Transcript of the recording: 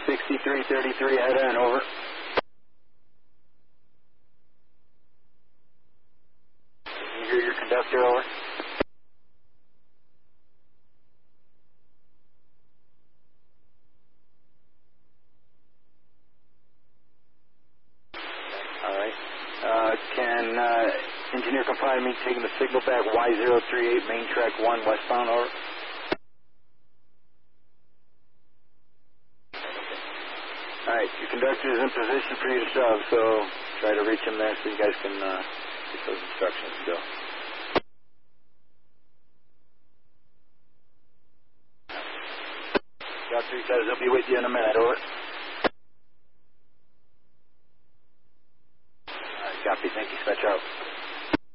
6333, head in, over. Can you hear your conductor, over? Can engineer confirm me taking the signal back Y038 main track 1 westbound, over? Alright, your conductor is in position for you to shove, so try to reach him there so you guys can get those instructions to go. Conductor, he says he'll be with you in a minute, over.